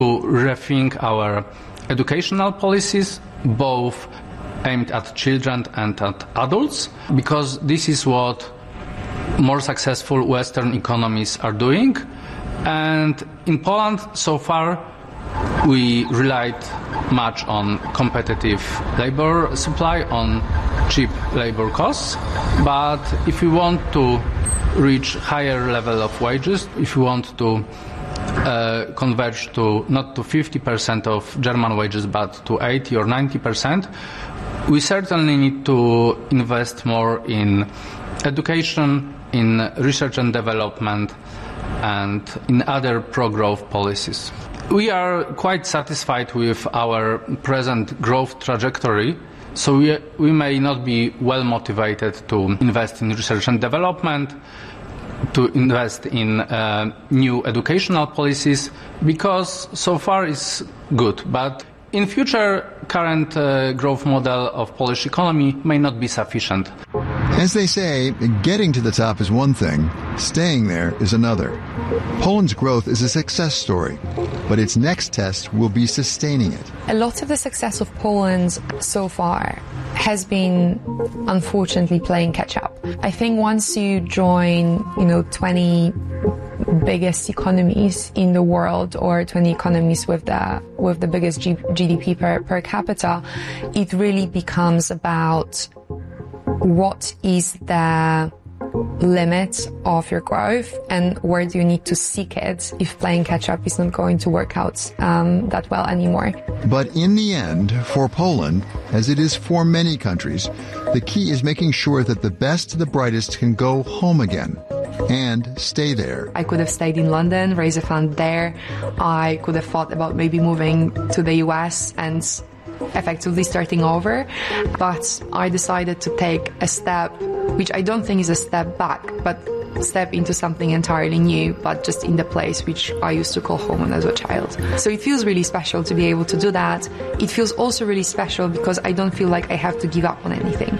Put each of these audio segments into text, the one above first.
rethink our educational policies, both aimed at children and at adults, because this is what more successful Western economies are doing. And in Poland, so far, we relied much on competitive labor supply, on cheap labor costs. But if we want to reach higher level of wages, if we want to converge to not to 50% of German wages, but to 80 or 90%, we certainly need to invest more in education, in research and development, and in other pro-growth policies. We are quite satisfied with our present growth trajectory, so we may not be well motivated to invest in research and development, to invest in new educational policies, because so far it's good. But in future, current growth model of Polish economy may not be sufficient. As they say, getting to the top is one thing, staying there is another. Poland's growth is a success story, but its next test will be sustaining it. A lot of the success of Poland so far has been, unfortunately, playing catch-up. I think once you join, 20 biggest economies in the world, or 20 economies with the biggest GDP per capita, it really becomes about what is the limit of your growth and where do you need to seek it if playing catch-up is not going to work out that well anymore. But in the end, for Poland, as it is for many countries, the key is making sure that the best and the brightest can go home again and stay there. I could have stayed in London, raised a fund there. I could have thought about maybe moving to the US and effectively starting over, but I decided to take a step, which I don't think is a step back, but step into something entirely new, but just in the place which I used to call home when I was a child. So it feels really special to be able to do that. It feels also really special because I don't feel like I have to give up on anything.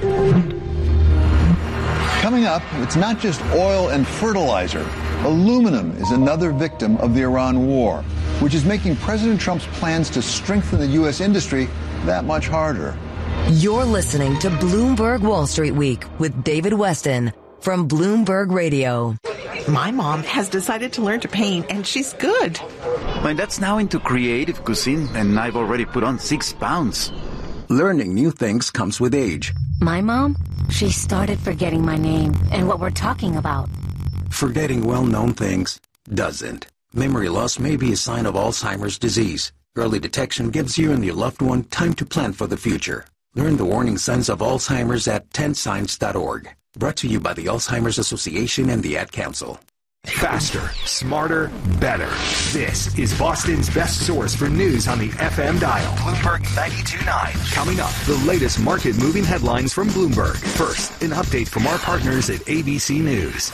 Coming up, it's not just oil and fertilizer. Aluminum is another victim of the Iran war, which is making President Trump's plans to strengthen the U.S. industry that much harder. You're listening to Bloomberg Wall Street Week with David Weston from Bloomberg Radio. My mom has decided to learn to paint, and she's good. My dad's now into creative cuisine, and I've already put on 6 pounds. Learning new things comes with age. My mom, she started forgetting my name and what we're talking about. Forgetting well-known things doesn't. Memory loss may be a sign of Alzheimer's disease. Early detection gives you and your loved one time to plan for the future. Learn the warning signs of Alzheimer's at 10signs.org. Brought to you by the Alzheimer's Association and the Ad Council. Faster, smarter, better. This is Boston's best source for news on the FM dial. Bloomberg 92.9. Coming up, the latest market-moving headlines from Bloomberg. First, an update from our partners at ABC News.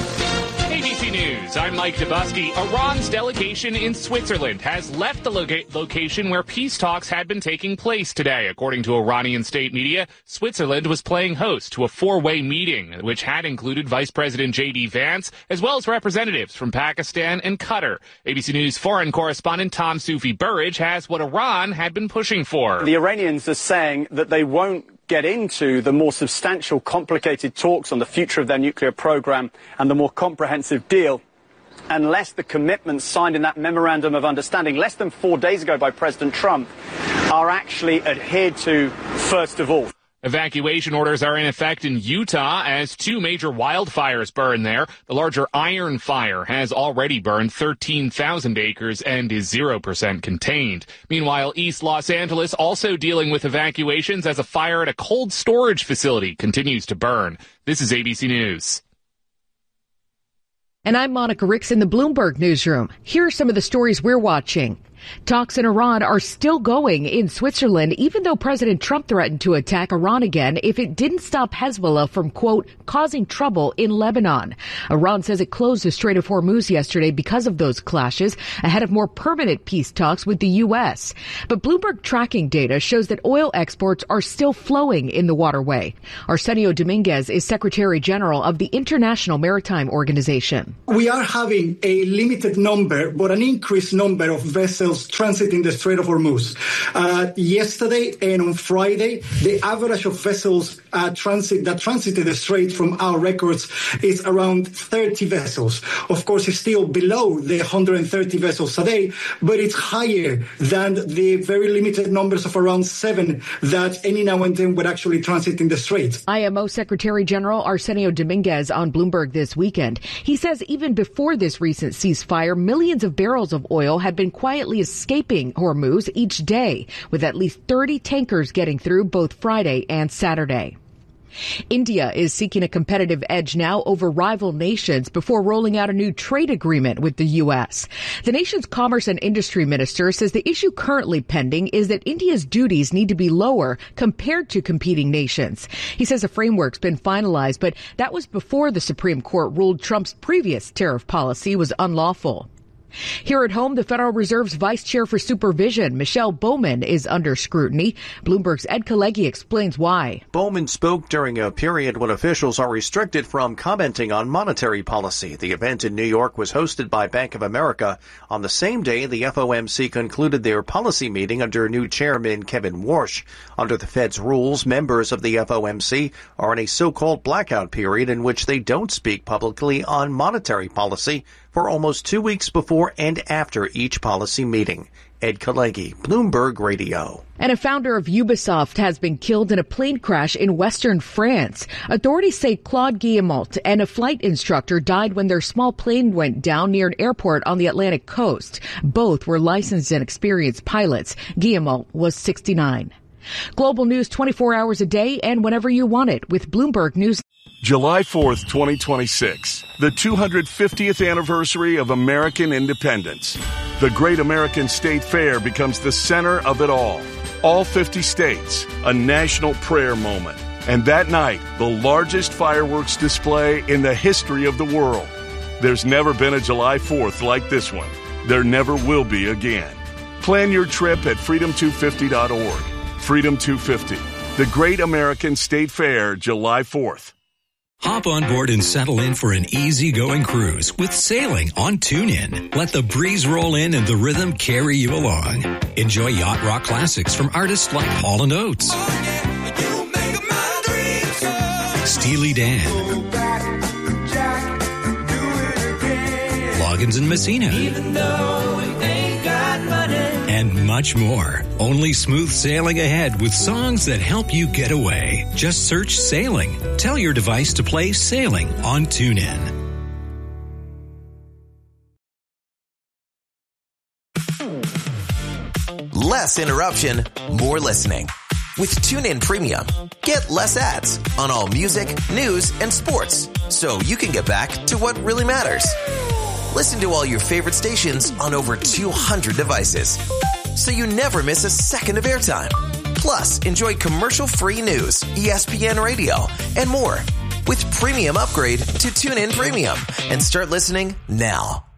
ABC News, I'm Mike Dubusky. Iran's delegation in Switzerland has left the location where peace talks had been taking place today. According to Iranian state media, Switzerland was playing host to a four-way meeting, which had included Vice President J.D. Vance, as well as representatives from Pakistan and Qatar. ABC News foreign correspondent Tom Sufi Burridge has what Iran had been pushing for. The Iranians are saying that they won't get into the more substantial, complicated talks on the future of their nuclear program and the more comprehensive deal unless the commitments signed in that memorandum of understanding less than 4 days ago by President Trump are actually adhered to first of all. Evacuation orders are in effect in Utah as 2 major wildfires burn there. The larger Iron Fire has already burned 13,000 acres and is 0% contained. Meanwhile, East Los Angeles also dealing with evacuations as a fire at a cold storage facility continues to burn. This is ABC News. And I'm Monica Ricks in the Bloomberg Newsroom. Here are some of the stories we're watching. Talks in Iran are still going in Switzerland, even though President Trump threatened to attack Iran again if it didn't stop Hezbollah from, quote, causing trouble in Lebanon. Iran says it closed the Strait of Hormuz yesterday because of those clashes, ahead of more permanent peace talks with the U.S. But Bloomberg tracking data shows that oil exports are still flowing in the waterway. Arsenio Dominguez is Secretary General of the International Maritime Organization. We are having a limited number, but an increased number of vessels vessels transiting the Strait of Hormuz. Yesterday and on Friday, the average of vessels that transited the Strait from our records is around 30 vessels. Of course, it's still below the 130 vessels a day, but it's higher than the very limited numbers of around 7 that any now and then would actually transit in the Strait. IMO Secretary General Arsenio Dominguez on Bloomberg this weekend. He says even before this recent ceasefire, millions of barrels of oil had been quietly escaping Hormuz each day, with at least 30 tankers getting through both Friday and Saturday. India is seeking a competitive edge now over rival nations before rolling out a new trade agreement with the U.S. The nation's Commerce and Industry Minister says the issue currently pending is that India's duties need to be lower compared to competing nations. He says a framework's been finalized, but that was before the Supreme Court ruled Trump's previous tariff policy was unlawful. Here at home, the Federal Reserve's Vice Chair for Supervision, Michelle Bowman, is under scrutiny. Bloomberg's Ed Kalegi explains why. Bowman spoke during a period when officials are restricted from commenting on monetary policy. The event in New York was hosted by Bank of America on the same day the FOMC concluded their policy meeting under new chairman Kevin Warsh. Under the Fed's rules, members of the FOMC are in a so-called blackout period in which they don't speak publicly on monetary policy for almost 2 weeks before and after each policy meeting. Ed Kalegi, Bloomberg Radio. And a founder of Ubisoft has been killed in a plane crash in western France. Authorities say Claude Guillemot and a flight instructor died when their small plane went down near an airport on the Atlantic coast. Both were licensed and experienced pilots. Guillemot was 69. Global news 24 hours a day and whenever you want it with Bloomberg News. July 4th, 2026, the 250th anniversary of American independence. The Great American State Fair becomes the center of it all. All 50 states, a national prayer moment. And that night, the largest fireworks display in the history of the world. There's never been a July 4th like this one. There never will be again. Plan your trip at freedom250.org. Freedom 250, the Great American State Fair, July 4th. Hop on board and settle in for an easygoing cruise with sailing on TuneIn. Let the breeze roll in and the rhythm carry you along. Enjoy yacht rock classics from artists like Hall & Oates, Steely Dan, Loggins and Messina, and much more. Only smooth sailing ahead with songs that help you get away. Just search Sailing. Tell your device to play Sailing on TuneIn. Less interruption, more listening. With TuneIn Premium, get less ads on all music, news, and sports, so you can get back to what really matters. Listen to all your favorite stations on over 200 devices, so you never miss a second of airtime. Plus, enjoy commercial-free news, ESPN Radio, and more. With Premium Upgrade to TuneIn Premium, and start listening now.